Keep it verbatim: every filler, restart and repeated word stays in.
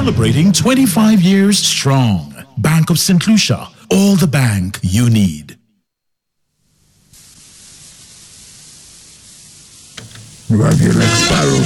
Celebrating twenty-five years strong. Bank of Saint Lucia, all the bank you need. Right here like Sparrow.